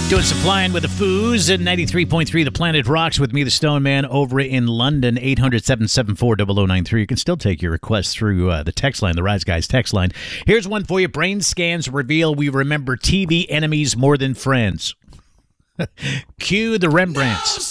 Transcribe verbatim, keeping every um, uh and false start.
Doing some flying with the Foos at ninety-three point three The Planet Rocks with me, the Stone Man, over in London, eight hundred, seven seven four, zero zero nine three. You can still take your requests through uh, the text line, the Rise Guys text line. Here's one for you. Brain scans reveal we remember T V enemies more than friends. Cue the Rembrandts.